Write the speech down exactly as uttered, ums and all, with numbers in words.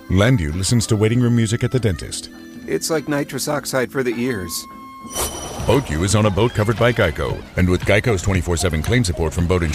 Landu listens to waiting room music at the dentist. It's like nitrous oxide for the ears. BoatU is on a boat covered by Geico. And with Geico's twenty-four seven claim support from Boat Insurance,